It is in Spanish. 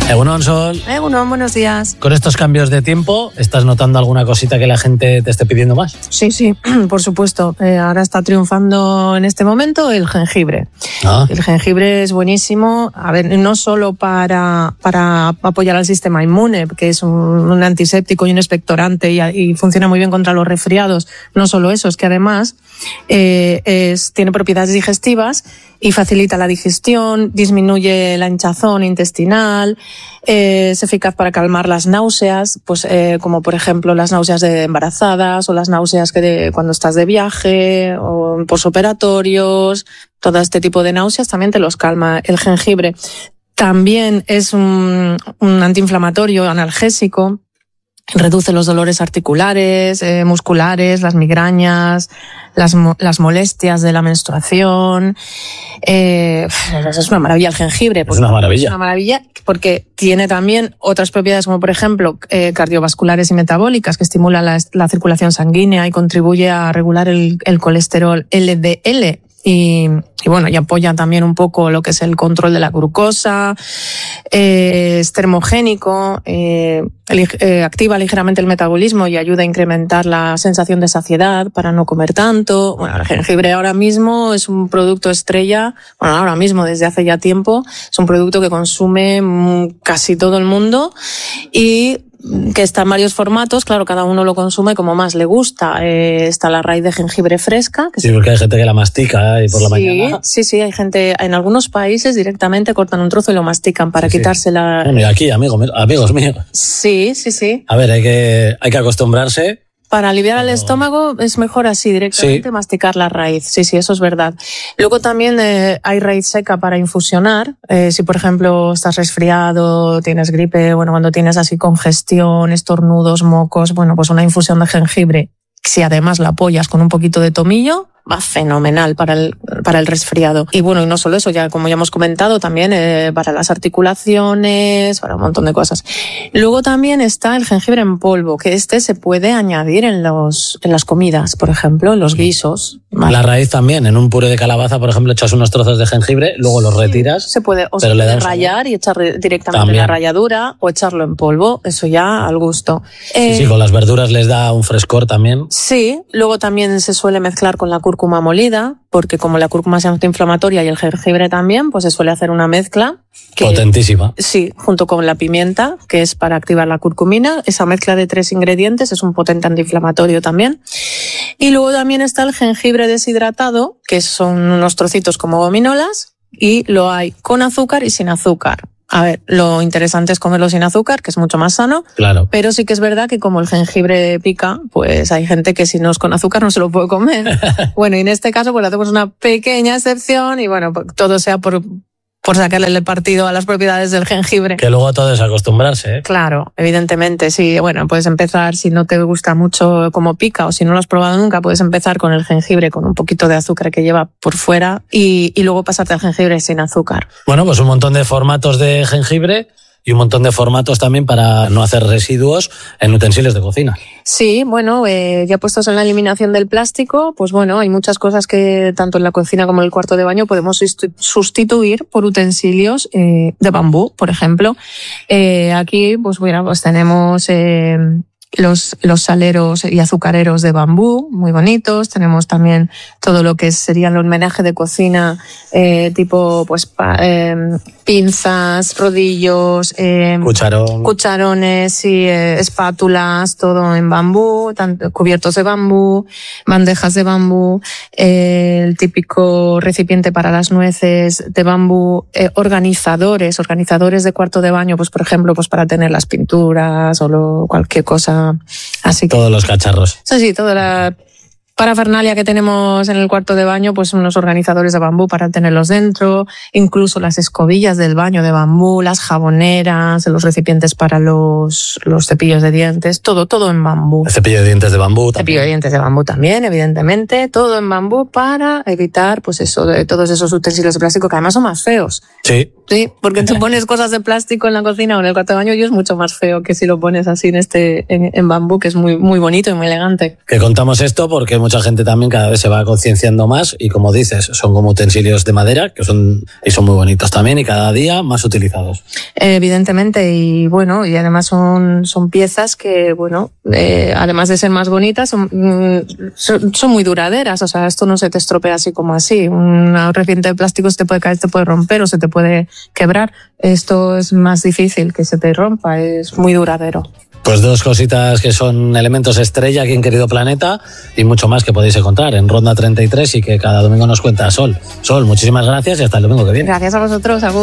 Egunon, Sol. Egunon, buenos días. Con estos cambios de tiempo, ¿estás notando alguna cosita que la gente te esté pidiendo más? Sí, por supuesto. Ahora está triunfando en este momento el jengibre. El jengibre es buenísimo, a ver, no solo para apoyar al sistema inmune, que es un antiséptico y un expectorante y funciona muy bien contra los resfriados. No solo eso, es que además tiene propiedades digestivas y facilita la digestión, disminuye la hinchazón intestinal, es eficaz para calmar las náuseas, pues como por ejemplo las náuseas de embarazadas o las náuseas cuando estás de viaje o posoperatorios, todo este tipo de náuseas también te los calma el jengibre. También es un antiinflamatorio, analgésico. Reduce los dolores articulares, musculares, las migrañas, las molestias de la menstruación. Es una maravilla el jengibre. Es una maravilla. Es una maravilla porque tiene también otras propiedades como por ejemplo cardiovasculares y metabólicas, que estimula la circulación sanguínea y contribuye a regular el colesterol LDL. Y bueno, y apoya también un poco lo que es el control de la glucosa, es termogénico, activa ligeramente el metabolismo y ayuda a incrementar la sensación de saciedad para no comer tanto. Bueno, el jengibre ahora mismo es un producto estrella, bueno, ahora mismo desde hace ya tiempo, es un producto que consume casi todo el mundo y que está en varios formatos, claro, cada uno lo consume como más le gusta. Está la raíz de jengibre fresca. Sí, porque hay gente que la mastica y por la mañana. Sí, hay gente, en algunos países directamente cortan un trozo y lo mastican para quitarse la... Bueno, y aquí, amigos míos. Sí. A ver, hay que acostumbrarse. Para aliviar el estómago es mejor así, directamente masticar la raíz. Sí, eso es verdad. Luego también hay raíz seca para infusionar. Si, por ejemplo, estás resfriado, tienes gripe, bueno, cuando tienes así congestión, estornudos, mocos, bueno, pues una infusión de jengibre. Si además la apoyas con un poquito de tomillo, va fenomenal para el resfriado. Y bueno, y no solo eso, como ya hemos comentado, también para las articulaciones, para un montón de cosas. Luego también está el jengibre en polvo, que se puede añadir en las comidas, por ejemplo, en los guisos. ¿Vale? La raíz también, en un puré de calabaza, por ejemplo, echas unos trozos de jengibre, luego los retiras. Se puede, o se puede rallar y echar directamente también la ralladura o echarlo en polvo, eso ya al gusto. Sí, con las verduras les da un frescor también. Sí, luego también se suele mezclar con la cúrcuma molida, porque como la cúrcuma es antiinflamatoria y el jengibre también, pues se suele hacer una mezcla. Potentísima. Sí, junto con la pimienta, que es para activar la curcumina. Esa mezcla de 3 ingredientes es un potente antiinflamatorio también. Y luego también está el jengibre deshidratado, que son unos trocitos como gominolas, y lo hay con azúcar y sin azúcar. A ver, lo interesante es comerlo sin azúcar, que es mucho más sano. Claro. Pero sí que es verdad que como el jengibre pica, pues hay gente que si no es con azúcar no se lo puede comer. Bueno, y en este caso pues hacemos una pequeña excepción y bueno, todo sea por sacarle el partido a las propiedades del jengibre. Que luego todo es acostumbrarse, ¿eh? Claro, evidentemente, sí. Bueno, puedes empezar, si no te gusta mucho cómo pica o si no lo has probado nunca, puedes empezar con el jengibre con un poquito de azúcar que lleva por fuera y luego pasarte al jengibre sin azúcar. Bueno, pues un montón de formatos de jengibre y un montón de formatos también para no hacer residuos en utensilios de cocina. Sí, bueno, ya puestos en la eliminación del plástico, pues bueno, hay muchas cosas que tanto en la cocina como en el cuarto de baño podemos sustituir por utensilios de bambú, por ejemplo. Aquí, pues bueno, pues tenemos los saleros y azucareros de bambú, muy bonitos. Tenemos también todo lo que sería el homenaje de cocina, tipo pues pinzas, rodillos, cucharones y espátulas, todo en bambú, cubiertos de bambú, bandejas de bambú, el típico recipiente para las nueces de bambú, organizadores de cuarto de baño, pues por ejemplo, pues para tener las pinturas o cualquier cosa así. Todos los cacharros. Sí, toda la parafernalia que tenemos en el cuarto de baño, pues unos organizadores de bambú para tenerlos dentro, incluso las escobillas del baño de bambú, las jaboneras, los recipientes para los cepillos de dientes, todo en bambú. El cepillo de dientes de bambú también. Cepillo de dientes de bambú también, evidentemente, todo en bambú para evitar, pues eso, de todos esos utensilios de plástico que además son más feos. Sí. Sí, porque tú pones cosas de plástico en la cocina o en el cuarto de baño y es mucho más feo que si lo pones así en bambú, que es muy, muy bonito y muy elegante. Que contamos esto porque mucha gente también cada vez se va concienciando más y, como dices, son como utensilios de madera que son muy bonitos también y cada día más utilizados. Evidentemente, y bueno, y además son piezas que, bueno, además de ser más bonitas, son muy duraderas. O sea, esto no se te estropea así como así. Una recipiente de plástico se te puede caer, se te puede romper o se te puede quebrar. Esto es más difícil que se te rompa, es muy duradero. Pues 2 cositas que son elementos estrella aquí en Querido Planeta y mucho más que podéis encontrar en Ronda 33 y que cada domingo nos cuenta Sol. Sol, muchísimas gracias y hasta el domingo que viene. Gracias a vosotros, Agur.